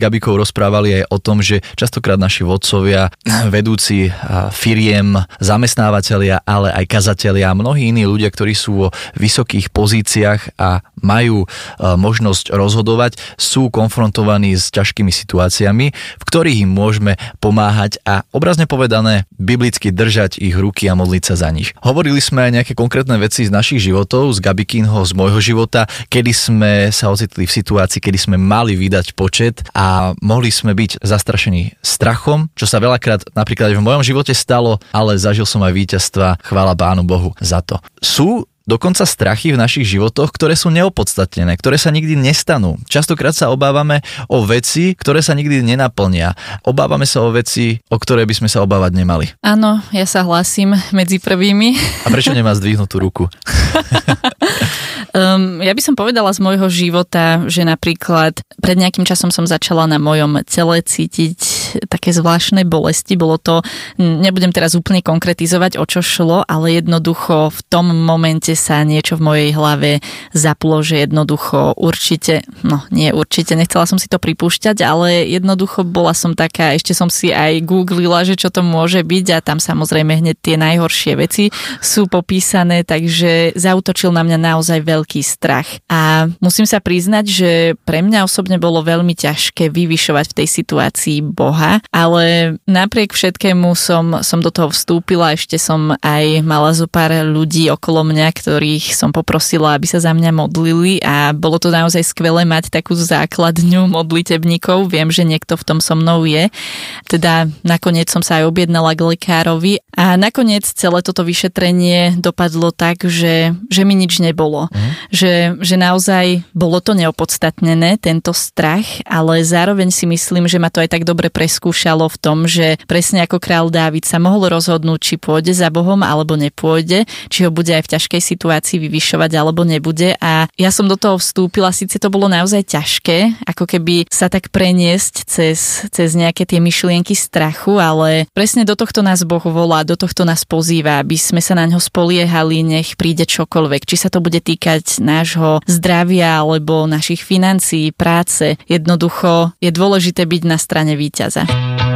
Gabikou rozprávali aj o tom, že častokrát naši vodcovia, vedúci firiem, zamestnávateľia, ale aj kazatelia a mnohí iní ľudia, ktorí sú vo vysokých pozíciách a majú možnosť rozhodovať, sú konfrontovaní s ťažkými situáciami, v ktorých im môžeme pomáhať a obrazne povedané biblicky držať ich ruky a modliť sa za nich. Hovorili sme aj nejaké konkrétne veci z našich životov, z Gabikínho, z môjho života, kedy sme sa ocitli v situácii, kedy sme mali vydať počet a mohli sme byť zastrašení strachom, čo sa veľakrát napríklad v mojom živote stalo, ale zažil som aj víťazstva, chvála Pánu Bohu za to. Sú dokonca strachy v našich životoch, ktoré sú neopodstatnené, ktoré sa nikdy nestanú. Častokrát sa obávame o veci, ktoré sa nikdy nenaplnia. Obávame sa o veci, o ktoré by sme sa obávať nemali. Áno, ja sa hlásim medzi prvými. A prečo nemá zdvihnutú ruku? Ja by som povedala z môjho života, že napríklad pred nejakým časom som začala na mojom tele cítiť také zvláštne bolesti. Bolo to, nebudem teraz úplne konkretizovať, o čo šlo, ale jednoducho v tom momente sa niečo v mojej hlave zaplo, že jednoducho nechcela som si to pripúšťať, ale jednoducho bola som taká, ešte som si aj googlila, že čo to môže byť a tam samozrejme hneď tie najhoršie veci sú popísané, takže zaútočil na mňa naozaj veľký strach. A musím sa priznať, že pre mňa osobne bolo veľmi ťažké vyvyšovať v tej situácii Boha, ale napriek všetkému som do toho vstúpila, ešte som aj mala zo pár ľudí okolo mňa, ktorých som poprosila, aby sa za mňa modlili a bolo to naozaj skvelé mať takú základňu modlitebníkov. Viem, že niekto v tom so mnou je. Teda nakoniec som sa aj objednala k lekárovi a nakoniec celé toto vyšetrenie dopadlo tak, že mi nič nebolo. Že naozaj bolo to neopodstatnené, tento strach, ale zároveň si myslím, že ma to aj tak dobre preskúšalo v tom, že presne ako kráľ Dávid sa mohol rozhodnúť, či pôjde za Bohom alebo nepôjde, či ho bude aj v ťažkej situácii vyvyšovať alebo nebude. A ja som do toho vstúpila, síce to bolo naozaj ťažké, ako keby sa tak preniesť cez nejaké tie myšlienky strachu, ale presne do tohto nás Boh volá, do tohto nás pozýva, aby sme sa na ňo spoliehali, nech príde čokoľvek, či sa to bude týkať nášho zdravia alebo našich financií, práce. Jednoducho je dôležité byť na strane víťaza.